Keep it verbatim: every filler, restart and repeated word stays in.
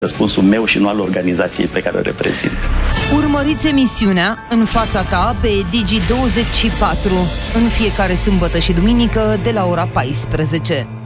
răspunsul meu și nu al organizației pe care o reprezint. Urmăriți emisiunea În fața ta pe Digi douăzeci și patru în fiecare sâmbătă și duminică de la ora paisprezece.